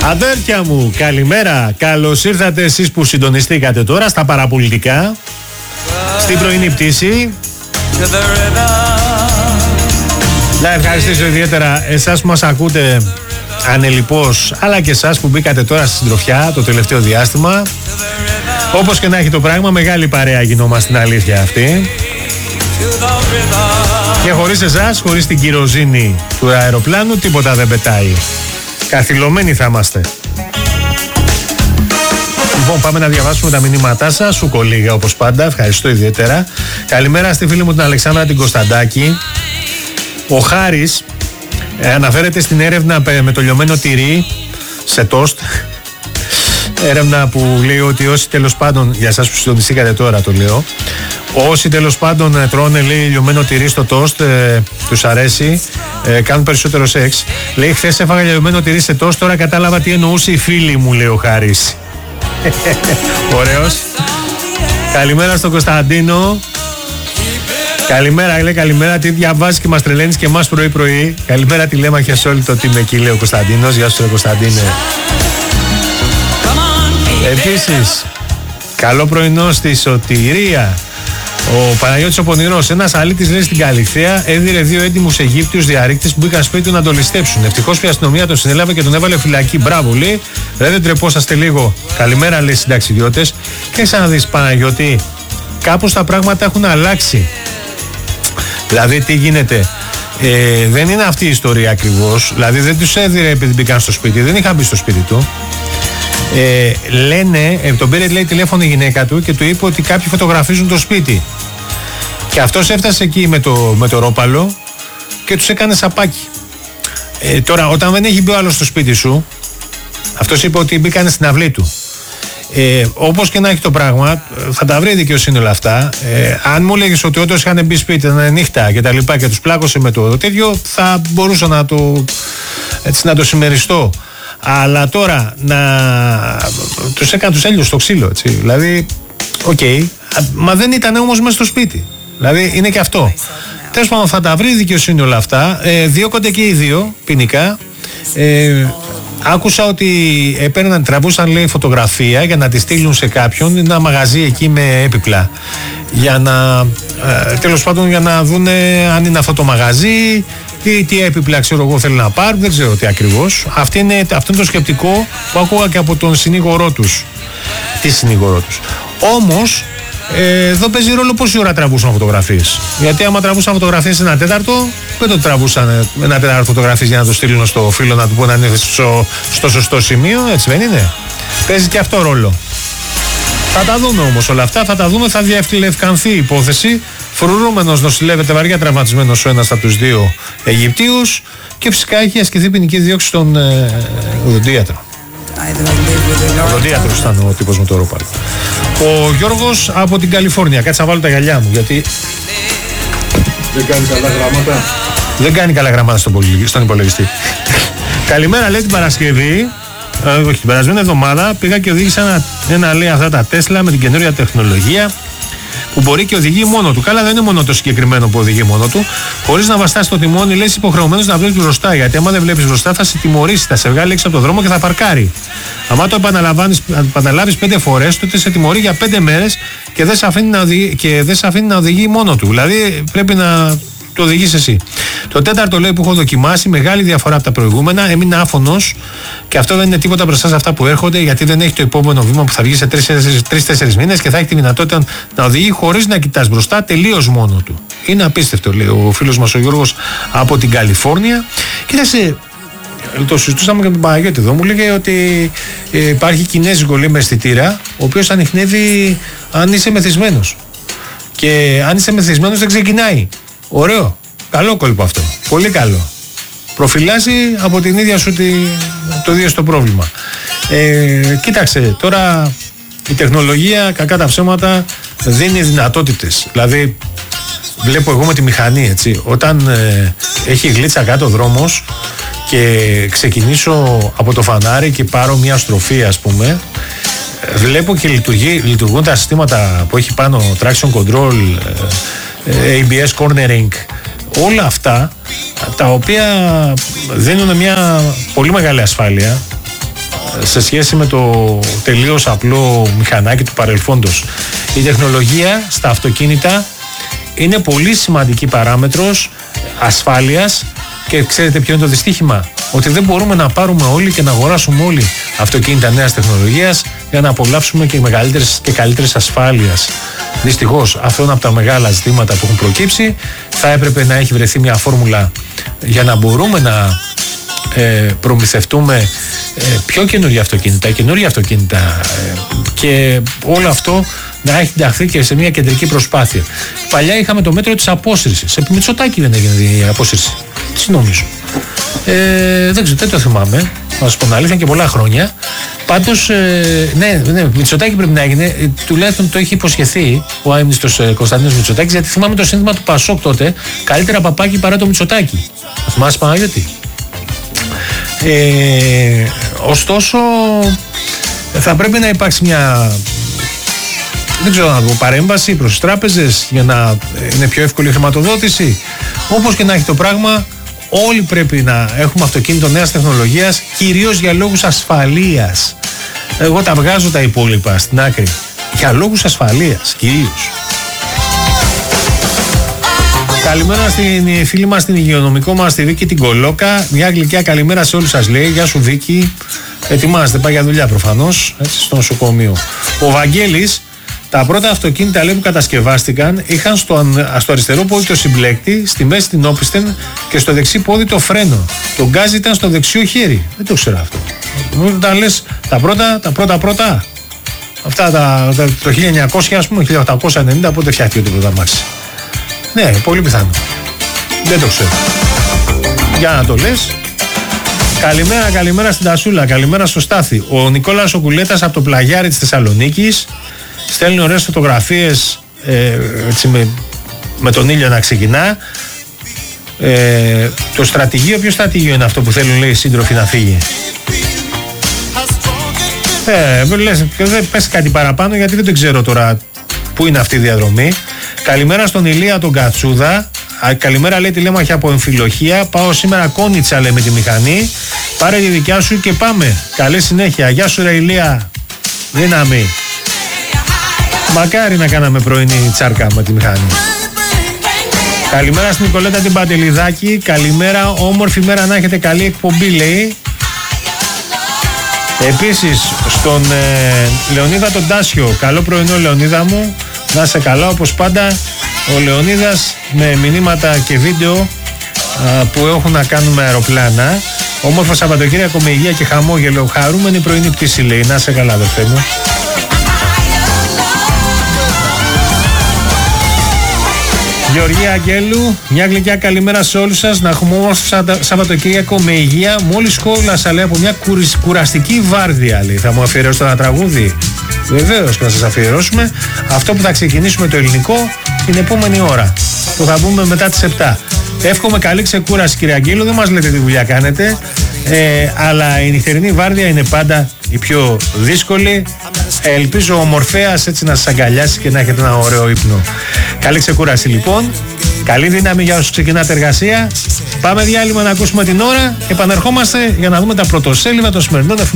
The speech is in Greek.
Αδέρφια μου, καλημέρα. Καλώς ήρθατε εσείς που συντονιστήκατε τώρα στα παραπολιτικά, στην πρωινή πτήση. Να ευχαριστήσω ιδιαίτερα εσάς που μας ακούτε ανελιπώς, αλλά και εσάς που μπήκατε τώρα στη συντροφιά το τελευταίο διάστημα. Όπως και να έχει το πράγμα, μεγάλη παρέα γινόμαστε, στην αλήθεια αυτή. Και χωρίς εσάς, χωρίς την κυροζήνη του αεροπλάνου, τίποτα δεν πετάει. Καθυλωμένοι θα είμαστε. Λοιπόν, πάμε να διαβάσουμε τα μηνύματά σας. Σου κολίγα όπως πάντα, ευχαριστώ ιδιαίτερα. Καλημέρα στη φίλη μου την Αλεξάνδρα την Κωνσταντάκη. Ο Χάρης αναφέρεται στην έρευνα με το λιωμένο τυρί σε τόστ. Έρευνα που λέει ότι όσοι τέλος πάντων, για εσάς που συντονιστήκατε τώρα το λέω, όσοι τέλος πάντων τρώνε, λέει, λιωμένο τυρί στο τόστ, τους αρέσει, κάνουν περισσότερο σεξ. Λέει, χθες έφαγα λιωμένο τυρί σε τόστ, τώρα κατάλαβα τι εννοούσε η φίλη μου, λέει ο Χάρης. Ωραίος. Καλημέρα στον Κωνσταντίνο. Καλημέρα, λέει, καλημέρα. Τι διαβάζεις και μας τρελαίνεις και εμάς πρωί-πρωί. Καλημέρα, τηλέμαχια σε όλη το team εκεί, λέει ο Κωνσταντίνος. Γεια σου, ρε Κωνσταντίνε. Επίσης, καλό πρωινό στη Σωτηρία. Ο Παναγιώτης ο Πονηρός, ένας αλήτης, λέει, στην Καλιθέα, έδιρε 2 έντιμους Αιγύπτιους διαρρήκτες που μπήκαν σπίτι του να τον ληστέψουν. Ευτυχώς η αστυνομία τον συνέλαβε και τον έβαλε φυλακή. Μπράβο, λέει. Δεν τρεπόσαστε λίγο. Καλημέρα, λέει, συνταξιδιώτες. Και σαν να δεις, Παναγιώτη, κάπως τα πράγματα έχουν αλλάξει. Δηλαδή, τι γίνεται. Δεν είναι αυτή η ιστορία ακριβώς. Δηλαδή, δεν τους έδιρε επειδή μπήκαν στο σπίτι. Δεν είχαν μπει στο σπίτι του. Λένε, τον πήρε, λέει, τηλέφωνο η γυναίκα του και του είπε ότι κάποιοι φωτογραφίζουν το σπίτι. Και αυτός έφτασε εκεί με το ρόπαλο και τους έκανε σαπάκι. Τώρα, όταν δεν έχει μπει ο άλλος στο σπίτι σου, αυτός είπε ότι μπήκανε στην αυλή του. Όπως και να έχει το πράγμα, θα τα βρει δικαιοσύνη όλα αυτά. Αν μου λέγεις ότι όντως είχαν μπει σπίτι, ήταν νύχτα και τα λοιπά και τους πλάκωσε με το τέτοιο, θα μπορούσα να το συμμεριστώ. Αλλά τώρα τους έλειωσε στο ξύλο, έτσι. Δηλαδή, μα δεν ήταν όμως μέσα στο σπίτι. Δηλαδή, είναι και αυτό. Τέλος πάντων, θα τα βρει δικαιοσύνη όλα αυτά. Διώκονται και οι δύο ποινικά. Άκουσα ότι τραβούσαν, λέει, φωτογραφία για να τη στείλουν σε κάποιον, ένα μαγαζί εκεί με έπιπλα. Για να, τέλος πάντων, για να δουν αν είναι αυτό το μαγαζί ή τι έπιπλα, ξέρω εγώ, θέλουν να πάρουν, δεν ξέρω τι ακριβώς. Αυτό είναι το σκεπτικό που άκουγα και από τον συνήγορό τους. Τι συνήγορό τους. Όμως, εδώ παίζει ρόλο πόση ώρα τραβούσαν φωτογραφίες. Γιατί άμα τραβούσαν φωτογραφίες 1 τέταρτο, δεν το τραβούσαν 1 τέταρτο φωτογραφίες για να το στείλουν στο φίλο να του πούνε να είναι στο σωστό σημείο, έτσι δεν είναι. Παίζει και αυτό ρόλο. Θα τα δούμε όμως όλα αυτά, θα διευκολευκανθεί η υπόθεση. Φρουρούμενος νοσηλεύεται βαριά τραυματισμένος ο ένας από τους 2 Αιγυπτίους και φυσικά έχει ασκηθεί ποινική δίωξη στον οδοντίατρο. Ο οδοντίατρος ήταν ο τύπος με το ρόπαλο. Ο Γιώργος από την Καλιφόρνια. Κάτσε να βάλω τα γυαλιά μου γιατί δεν κάνει καλά γράμματα. Δεν κάνει καλά γράμματα στον υπολογιστή. Καλημέρα, λέει, την Παρασκευή. Όχι, την περασμένη εβδομάδα πήγα και οδήγησα ένα λέει αυτά τα Τέσλα με την καινούργια τεχνολογία που μπορεί και οδηγεί μόνο του. Καλά, δεν είναι μόνο το συγκεκριμένο που οδηγεί μόνο του. Χωρίς να βαστάσει το τιμόνι, λέει, υποχρεωμένος να βλέπεις μπροστά. Γιατί άμα δεν βλέπεις μπροστά, θα σε τιμωρήσει, θα σε βγάλει έξω από το δρόμο και θα παρκάρει. Άμα το επαναλάβεις 5 φορές, τότε σε τιμωρεί για 5 μέρες και δεν σε αφήνει να οδηγεί μόνο του. Δηλαδή πρέπει να το οδηγείς εσύ. Το τέταρτο, λέει, που έχω δοκιμάσει, μεγάλη διαφορά από τα προηγούμενα, έμεινε άφωνος και αυτό δεν είναι τίποτα μπροστά σε αυτά που έρχονται, γιατί δεν έχει το επόμενο βήμα που θα βγει σε 3-4 μήνες και θα έχει τη δυνατότητα να οδηγεί χωρίς να κοιτάς μπροστά, τελείως μόνο του. Είναι απίστευτο, λέει ο φίλος μας ο Γιώργος από την Καλιφόρνια. Κοίταξε, το συζητούσαμε και με τον Παναγιώτη εδώ, μου λέγε ότι υπάρχει κινέζικο, λέει, με αισθητήρα, ο οποίος ανιχνεύει αν είσαι μεθυσμένος. Και αν είσαι μεθυσμένος δεν ξεκινάει. Ωραίο. Καλό κόλπο αυτό. Πολύ καλό. Προφυλάσσει από την ίδια σου το ίδιο στο πρόβλημα. Κοίταξε, τώρα η τεχνολογία, κακά τα ψέματα, δίνει δυνατότητες. Δηλαδή, βλέπω εγώ με τη μηχανή, έτσι, όταν έχει γλίτσα κάτω ο δρόμος και ξεκινήσω από το φανάρι και πάρω μια στροφή, ας πούμε, βλέπω και λειτουργούν τα συστήματα που έχει πάνω, traction control, ABS cornering, όλα αυτά τα οποία δίνουν μια πολύ μεγάλη ασφάλεια σε σχέση με το τελείως απλό μηχανάκι του παρελθόντος. Η τεχνολογία στα αυτοκίνητα είναι πολύ σημαντική παράμετρος ασφάλειας και ξέρετε ποιο είναι το δυστύχημα? Ότι δεν μπορούμε να πάρουμε όλοι και να αγοράσουμε όλοι αυτοκίνητα νέας τεχνολογίας για να απολαύσουμε και μεγαλύτερες και καλύτερες ασφάλειας. Δυστυχώς αυτό είναι από τα μεγάλα ζητήματα που έχουν προκύψει. Θα έπρεπε να έχει βρεθεί μια φόρμουλα για να μπορούμε να προμηθευτούμε πιο καινούργια αυτοκίνητα και όλο αυτό να έχει ενταχθεί και σε μια κεντρική προσπάθεια. Παλιά είχαμε το μέτρο της απόσυρσης. Επί Μητσοτάκη δεν έγινε η απόσυρση. Τι νομίζω? Δεν ξέρω, δεν το θυμάμαι. Να σας πω την αλήθεια, και πολλά χρόνια. Πάντως, ναι, Μητσοτάκη πρέπει να έγινε. Τουλάχιστον το έχει υποσχεθεί ο άιμνηστος Κωνσταντίνος Μητσοτάκης, γιατί θυμάμαι το σύνθημα του Πασόκ τότε. Καλύτερα παπάκι παρά το Μητσοτάκη. Θυμάσαι, Παναγιώτη? Ωστόσο, θα πρέπει να υπάρξει μια, δεν ξέρω να πω, παρέμβαση προς τις τράπεζες για να είναι πιο εύκολη η χρηματοδότηση. Όπως και να έχει το πράγμα, όλοι πρέπει να έχουμε αυτοκίνητο νέας τεχνολογίας, κυρίως για λόγους ασφαλείας. Εγώ τα βγάζω τα υπόλοιπα στην άκρη. Για λόγους ασφαλείας, κυρίως. Καλημέρα στην φίλη μας, την υγειονομικό μας, τη Βίκη την Κολόκα. Μια γλυκιά καλημέρα σε όλους σας λέει. Γεια σου Βίκη. Ετοιμάζεται, πάει για δουλειά προφανώς, έτσι, στο νοσοκομείο. Ο Βαγγέλης, τα πρώτα αυτοκίνητα λέει που κατασκευάστηκαν είχαν στο αριστερό πόδι το συμπλέκτη, στη μέση την όπισθεν και στο δεξί πόδι το φρένο. Το γκάζ ήταν στο δεξιό χέρι. Δεν το ξέρω αυτό. Όταν λες τα πρώτα. Αυτά το 1900, ας πούμε, 1890, πότε φτιάχτηκε το πρώτο αμάξι? Ναι, πολύ πιθανό. Δεν το ξέρω. Για να το λες. Καλημέρα στην Τασούλα, καλημέρα στο Στάθη. Ο Νικόλας ο Κουλέτας από το πλαγιάρι της Θεσσαλονίκης στέλνει ωραίες φωτογραφίες, έτσι, με τον ήλιο να ξεκινά. Το στρατηγείο, ποιο στρατηγείο είναι αυτό που θέλουν, λέει, οι σύντροφοι να φύγει? Λες, δεν πες κάτι παραπάνω, γιατί δεν το ξέρω τώρα πού είναι αυτή η διαδρομή. Καλημέρα στον Ηλία τον Κατσούδα. Καλημέρα, λέει, τηλέμαχη από Εμφυλοχία. Πάω σήμερα Κόνιτσα, λέει, με τη μηχανή. Πάρε τη δικιά σου και πάμε. Καλή συνέχεια. Γεια σου ρε Ηλία. Δύναμη. Μακάρι να κάναμε πρωινή τσάρκα με τη μηχανή. Καλημέρα στην Νικολέτα την Παντελιδάκη. Καλημέρα, όμορφη μέρα να έχετε, καλή εκπομπή, λέει. Επίσης στον Λεωνίδα τον Τάσιο. Καλό πρωινό, Λεωνίδα μου. Να είσαι καλά όπως πάντα. Ο Λεωνίδας με μηνύματα και βίντεο που έχουν να κάνουν με αεροπλάνα. Όμορφο Σαββατοκύριακο με υγεία και χαμόγελο. Χαρούμενη πρωινή πτήση, λέει. Να είσαι καλά, αδερφέ μου. Γεωργία Αγγέλου, μια γλυκιά καλημέρα σε όλους σας. Να έχουμε όμορφο Σαββατοκύριακο με υγεία. Μόλις σχόλασα, λέει, από μια κουραστική βάρδια, λέει. Θα μου αφιερώσετε ένα τραγούδι? Βεβαίως και να σας αφιερώσουμε αυτό που θα ξεκινήσουμε το ελληνικό την επόμενη ώρα, που θα μπούμε μετά τις 7. Εύχομαι καλή ξεκούραση, κύριε Αγγέλου. Δεν μας λέτε τι δουλειά κάνετε, αλλά η νυχτερινή βάρδια είναι πάντα η πιο δύσκολη. Ελπίζω ο Μορφέας έτσι να σας αγκαλιάσει και να έχετε ένα ωραίο ύπνο. Καλή ξεκούραση λοιπόν. Καλή δύναμη για όσους ξεκινάτε εργασία. Πάμε διάλειμμα να ακούσουμε την ώρα. Επανερχόμαστε για να δούμε τα πρωτοσέλιδα των σημερινών εφημερίδων.